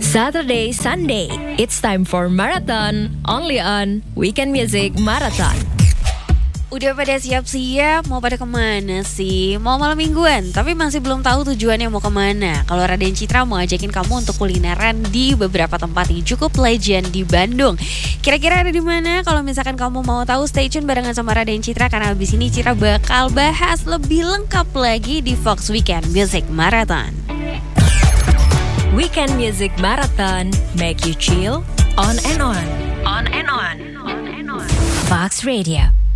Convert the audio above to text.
Saturday, Sunday, it's time for marathon, only on Weekend Music Marathon. Udah pada siap-siap, mau pada kemana sih? Mau malam mingguan, tapi masih belum tahu tujuannya mau kemana. Kalau Raden Citra mau ajakin kamu untuk kulineran di beberapa tempat yang cukup legend di Bandung. Kira-kira ada di mana? Kalau misalkan kamu mau tahu, stay tune barengan sama Raden Citra, karena abis ini Citra bakal bahas lebih lengkap lagi di Fox Weekend Music Marathon. Weekend Music Marathon, make you chill, on and on. On and on. Fox Radio.